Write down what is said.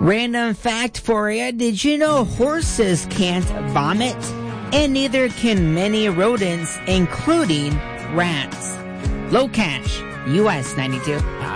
Random fact for you. Did you know horses can't vomit? And neither can many rodents, including rats. Low Cash, US 92.